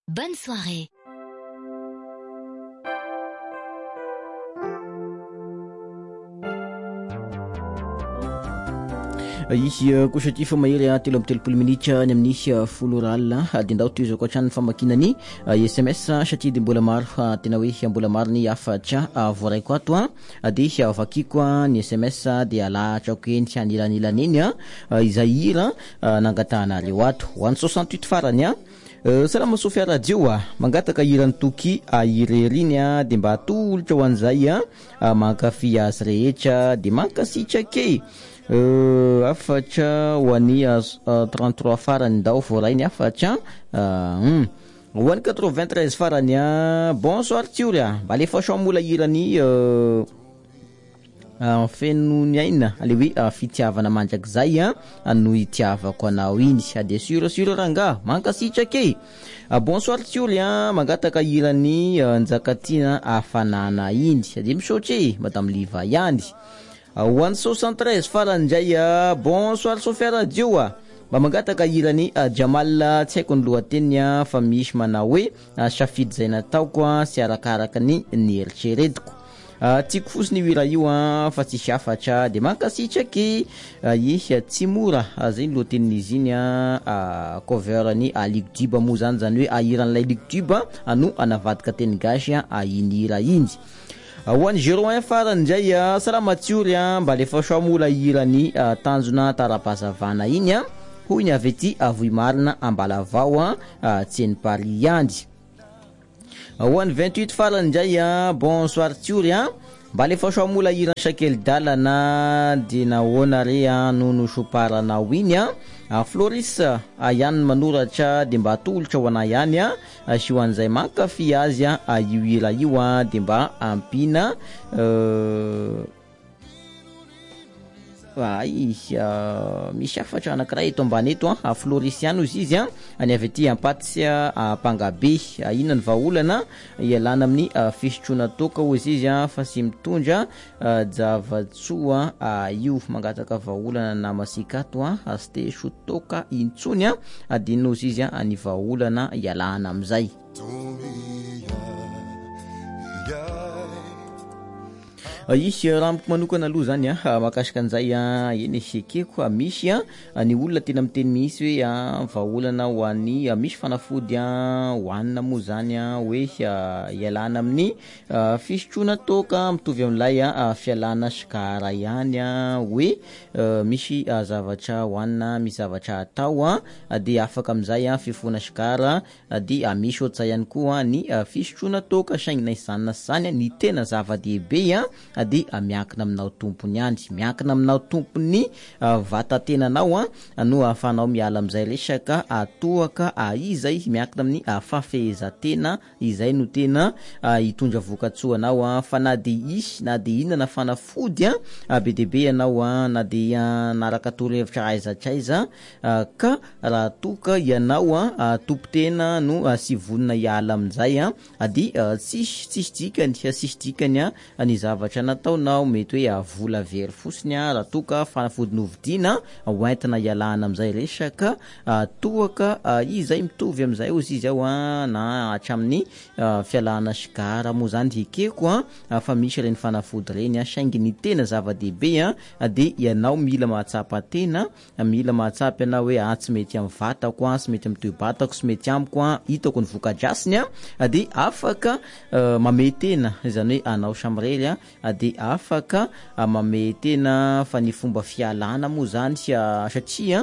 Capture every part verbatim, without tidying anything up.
Bonne soirée. Ici kosa ty fa mahery telo amby telopolo minitra ny amin'ny folo ralina dia ndao toy izao koa trano famakinany S M S satria dia mbola maro tena hoe mbola maro ny afatra voaraiko ato dia vakiko ny S M S dia alahatrako eny anilanilan eny izay hira nangatahanareo ato ho an'ny soixante-huit farany a salama Sofia radio mangataka hirany toky ireriny dia mba atolotra ho an'izay mankafy azy rehetra dia mankasitrake Uh, afatra ho an'ny uh, trente-trois farany ndao voarainy afatra uh, ho an'ny quatre-vingt-treize farany a bonsoir tioria mba lefa soamola hirany uh, uh, feno ny aina ale hoe uh, fitiavana mandrakizay a no itiavako anao iny dia sûr sûr ranga mankasitrake uh, bonsoir tioria mangataka hirany uh, njakatina afanana iny dia misaotry madame liva ihany ho an'ny soixante-treize farany indray bonsoir Sofia radio mba mangataka hirany Jamal tsy haiko ny lohateniny fa misy manao hoe safidy zay nataoko sy arakaraka ny nieritreretiko tiako fosiny hira io fa tsisy afatra dia mankasitraky ihy tsy mora zay ny lohatenin'izy iny cover ny Ligue Dub moa zany zany hoe hiran'ilay Ligue Dub no anavadika teny gasy iny hira iny ho an'ny zéro un farany indray salama tsiory mba lefa soamola hirany tanjona tarapazavana iny hoy ny avy ety Vohimarina Ambalavao tseny Paris iandy ho an'ny vingt-huit farany indray bonsoir tsiory mba lefa soamola hirany Sakely Dalana dia nahoana re nono soparanao iny a Floris ihany manoratra dia mba atolotra ho ana ihany sy ho an'izay mankafy azy io hira io dia mba ampina ay misy afatra anankiray eto ambany eto Floris ihany ozy izy any avy ety Ampatsy Pangabe inona ny vahaolana ialana amin'ny fisotroana toka ozy izy fa sy mitondra javatsoa io mangataka vahaolana namasika ato sy te sotoka intsony adinina ozy izy ny vahaolana ialana amin'izay isy raha amiko manokana aloha zany makasika an'izay eny esekeko misy ny olona tena miteny mihitsy hoe vahaolana ho an'ny misy fanafody hoanina moa zany hoe ialana amin'ny fisotroana toka mitovy amin'ilay fialana sikara ihany hoe misy zavatra hoanina misy zavatra atao dia afaka amin'izay fifoana sikara dia misy ohatr'izay ihany koa ny fisotroana toka saingy na izany sy zany ny tena zava-dehibe dia miankina aminao tompony ihany miankina aminao tompony vatatenanao no ahafahanao miala amin'izay resaka atoaka izay miankina amin'ny fafehezantena izay no tena hitondra vokatsoanao fa na dia isy na dia inona na fanafody be dia be ianao na dia naraka torohevitra aizatraiza ka raha toka ianao tompotena no sy vonona hiala amin'izay dia tsisy tsisy dikany tsisy dikany ny zavatra nataonao mety hoe vola very fosiny raha toka fanafody novidiana hoentina ialana amin'izay resaka toaka izay mitovy amin'izay ozy izy ao na hatramin'ny fialana sikara moa zany hikeko fa misy ireny fanafody ireny saingy ny tena zava-dehibe dia ianao mila mahatsapa tena mila mahatsapa ianao hoe tsy mety amin'ny vatako sy mety amin'ny toe-batako sy mety amiko hitako ny vokadrasiny dia afaka mamey tena izany hoe anao samirery dia afaka mamey tena fa ny fomba fialana moa zany satria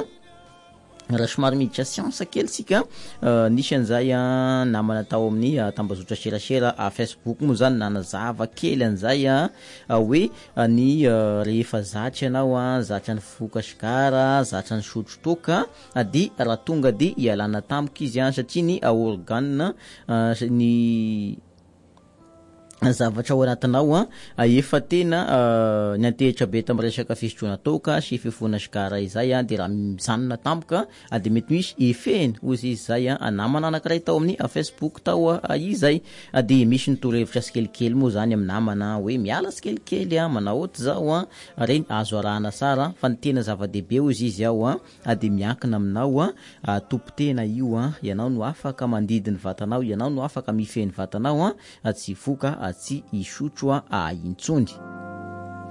raha somary miditra siansa kely sika nisy an'izay namana tao amin'ny tambazotra serasera Facebook moa zany nanazava kely an'izay hoe ny rehefa zatra ianao zatra ny foka sikara zatra ny sotro toka dia raha tonga dia ialana tampoka izy satria ny organe ny zavatra ao anatinao a efa tena uh, niantehitra be tam resaka fisotroana toka sy fifona sikara izay a de raha misanona tampoka a de mety misy efeny ozy izy zay a namana anankiray tao amin'ny Facebook tao a izay a de misy nitorohevitra sikelikely moa zany amin'ny namana hoe miala sikelikely a manao ohatry zao a reny azo arahana sara fa ny tena zava-dehibe ozy izy ao a a de miankina aminao a tompo tena io a ianao no afaka mandidy ny vatanao ianao no afaka mifehy ny vatanao a tsy voka tsy isotro a intsony